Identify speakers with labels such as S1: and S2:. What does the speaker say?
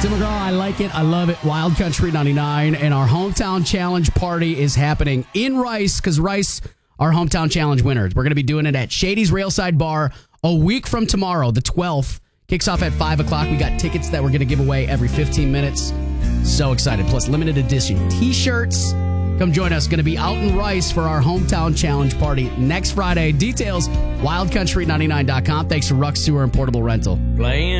S1: Tim McGraw, I like it. I love it. Wild Country 99. And our hometown challenge party is happening in Rice because Rice, our hometown challenge winners. We're going to be doing it at Shady's Railside Bar a week from tomorrow, the 12th. Kicks off at 5 o'clock. We got tickets that we're going to give away every 15 minutes. So excited. Plus limited edition T-shirts. Come join us. Going to be out in Rice for our hometown challenge party next Friday. Details, wildcountry99.com. Thanks to Ruck Sewer and Portable Rental.
S2: Playing